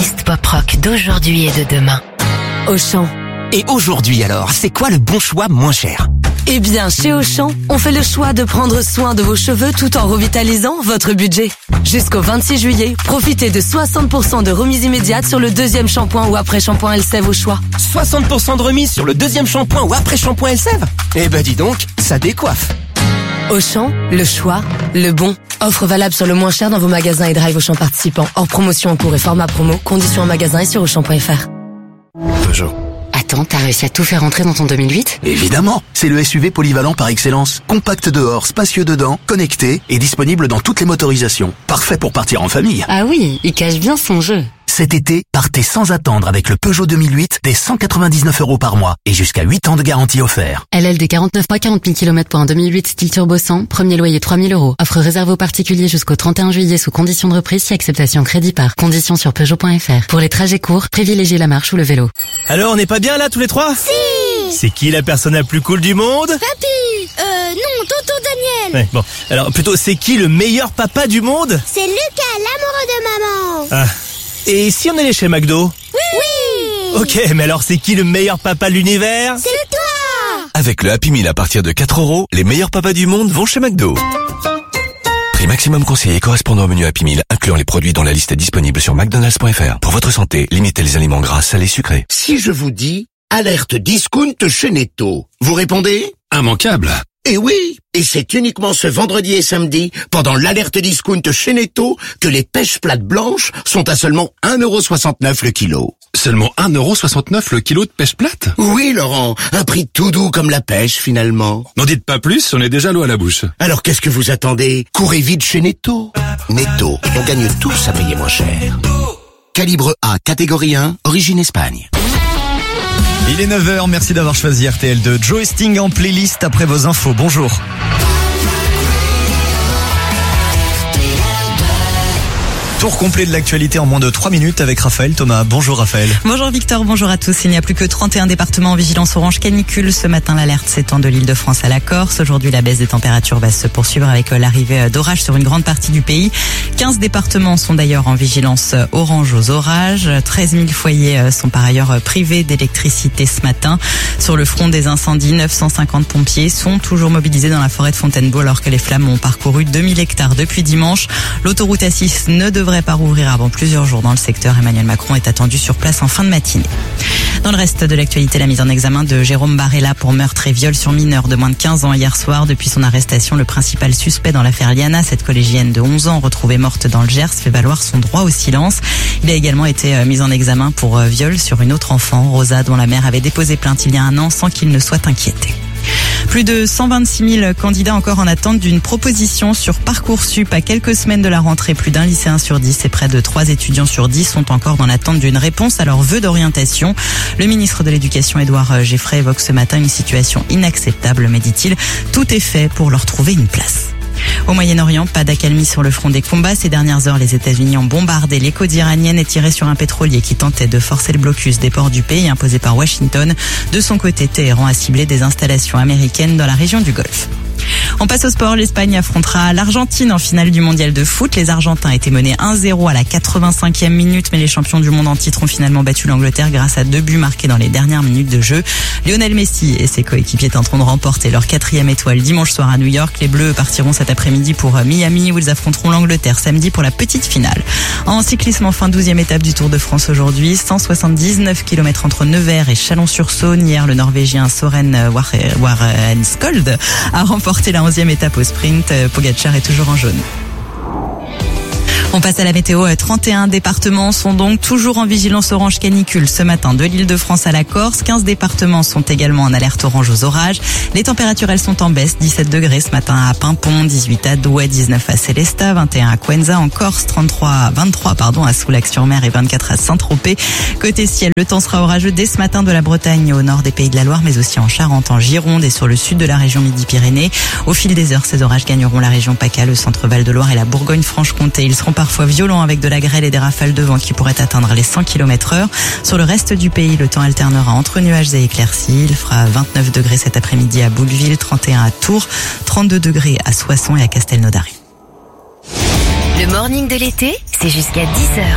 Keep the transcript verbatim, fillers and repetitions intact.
artistes pop-rock d'aujourd'hui et de demain. Auchan. Et aujourd'hui alors, c'est quoi le bon choix moins cher ? Eh bien, chez Auchan, on fait le choix de prendre soin de vos cheveux tout en revitalisant votre budget. Jusqu'au vingt-six juillet, profitez de soixante pour cent de remise immédiate sur le deuxième shampoing ou après-shampoing Elseve au choix. soixante pour cent de remise sur le deuxième shampoing ou après-shampoing Elseve ? Eh ben dis donc, ça décoiffe. Auchan, le choix, le bon. Offre valable sur le moins cher dans vos magasins et drive Auchan participants. Hors promotion en cours et format promo. Conditions en magasin et sur auchan point f r. Peugeot. Attends, t'as réussi à tout faire entrer dans ton deux mille huit ? Évidemment, c'est le S U V polyvalent par excellence. Compact dehors, spacieux dedans, connecté et disponible dans toutes les motorisations. Parfait pour partir en famille. Ah oui, il cache bien son jeu. Cet été, partez sans attendre avec le Peugeot deux mille huit dès cent quatre-vingt-dix-neuf euros par mois et jusqu'à huit ans de garantie offert. L L D quarante-neuf mois, quarante mille kilomètres pour un deux mille huit style turbo cent, premier loyer trois mille euros. Offre réservée aux particuliers jusqu'au trente et un juillet sous conditions de reprise si acceptation crédit par. Conditions sur Peugeot point f r. Pour les trajets courts, privilégiez la marche ou le vélo. Alors, on n'est pas bien là tous les trois ? Si. C'est qui la personne la plus cool du monde ? Papy. Euh, non, tonton Daniel. Ouais, bon. Alors, plutôt, c'est qui le meilleur papa du monde ? C'est Lucas, l'amoureux de maman. Ah. Et si on allait chez McDo ? Oui. Oui. Ok, mais alors c'est qui le meilleur papa de l'univers ? C'est toi. Avec le Happy Meal à partir de quatre euros, les meilleurs papas du monde vont chez McDo. Prix maximum conseillé correspondant au menu Happy Meal, incluant les produits dont la liste est disponible sur mcdonalds point f r. Pour votre santé, limitez les aliments gras, salés, sucrés. Si je vous dis alerte discount chez Netto, vous répondez ? Immanquable. Eh oui, et c'est uniquement ce vendredi et samedi, pendant l'alerte discount chez Netto, que les pêches plates blanches sont à seulement un euro soixante-neuf le kilo. Seulement un euro soixante-neuf le kilo de pêche plate ? Oui, Laurent, un prix tout doux comme la pêche, finalement. N'en dites pas plus, on est déjà l'eau à la bouche. Alors qu'est-ce que vous attendez ? Courez vite chez Netto. Netto, on gagne tous à payer moins cher. Calibre A, catégorie un, origine Espagne. Il est neuf heures, merci d'avoir choisi R T L deux. Joe Sting en playlist après vos infos. Bonjour. Tour complet de l'actualité en moins de trois minutes avec Raphaël Thomas. Bonjour Raphaël. Bonjour Victor, bonjour à tous. Il n'y a plus que trente et un départements en vigilance orange canicule. Ce matin, l'alerte s'étend de l'Île-de-France à la Corse. Aujourd'hui, la baisse des températures va se poursuivre avec l'arrivée d'orages sur une grande partie du pays. quinze départements sont d'ailleurs en vigilance orange aux orages. treize mille foyers sont par ailleurs privés d'électricité ce matin. Sur le front des incendies, neuf cent cinquante pompiers sont toujours mobilisés dans la forêt de Fontainebleau alors que les flammes ont parcouru deux mille hectares depuis dimanche. L'autoroute A six ne devrait pas rouvrir avant plusieurs jours dans le secteur. Emmanuel Macron est attendu sur place en fin de matinée. Dans le reste de l'actualité, la mise en examen de Jérôme Barella pour meurtre et viol sur mineur de moins de quinze ans hier soir. Depuis son arrestation, le principal suspect dans l'affaire Liana, cette collégienne de onze ans retrouvée morte dans le Gers, fait valoir son droit au silence. Il a également été mis en examen pour viol sur une autre enfant, Rosa, dont la mère avait déposé plainte il y a un an sans qu'il ne soit inquiété. Plus de cent vingt-six mille candidats encore en attente d'une proposition sur Parcoursup. À quelques semaines de la rentrée, plus d'un lycéen sur dix et près de trois étudiants sur dix sont encore dans l'attente d'une réponse à leur vœu d'orientation. Le ministre de l'Éducation, Édouard Geffray, évoque ce matin une situation inacceptable, mais dit-il, tout est fait pour leur trouver une place. Au Moyen-Orient, pas d'accalmie sur le front des combats. Ces dernières heures, les États-Unis ont bombardé les côtes iraniennes et tiré sur un pétrolier qui tentait de forcer le blocus des ports du pays imposé par Washington. De son côté, Téhéran a ciblé des installations américaines dans la région du Golfe. On passe au sport. L'Espagne affrontera l'Argentine en finale du mondial de foot. Les Argentins étaient menés un zéro à la quatre-vingt-cinquième minute, mais les champions du monde en titre ont finalement battu l'Angleterre grâce à deux buts marqués dans les dernières minutes de jeu. Lionel Messi et ses coéquipiers tenteront de remporter leur quatrième étoile dimanche soir à New York. Les Bleus partiront cet après-midi pour Miami où ils affronteront l'Angleterre samedi pour la petite finale. En cyclisme, enfin, douzième étape du Tour de France aujourd'hui. cent soixante-dix-neuf kilomètres entre Nevers et Chalon-sur-Saône. Hier, le Norvégien Søren Warenskold a remporté la onzième étape au sprint. Pogacar est toujours en jaune. On passe à la météo. trente et un départements sont donc toujours en vigilance orange canicule ce matin de l'Île-de-France à la Corse. quinze départements sont également en alerte orange aux orages. Les températures, elles sont en baisse. dix-sept degrés ce matin à Pimpon, dix-huit à Douai, dix-neuf à Célestat, vingt et un à Cuenza en Corse, trente-trois, vingt-trois pardon à Soulac-sur-Mer et vingt-quatre à Saint-Tropez. Côté ciel, le temps sera orageux dès ce matin de la Bretagne au nord des Pays de la Loire, mais aussi en Charente, en Gironde et sur le sud de la région Midi-Pyrénées. Au fil des heures, ces orages gagneront la région PACA, le centre Val-de-Loire et la Bourgogne-Franche-Comté. Ils seront parfois violents avec de la grêle et des rafales de vent qui pourraient atteindre les cent kilomètres heure. Sur le reste du pays, le temps alternera entre nuages et éclaircies. Il fera vingt-neuf degrés cet après-midi à Bouleville, trente et un à Tours, trente-deux degrés à Soissons et à Castelnaudary. Le morning de l'été, c'est jusqu'à dix heures.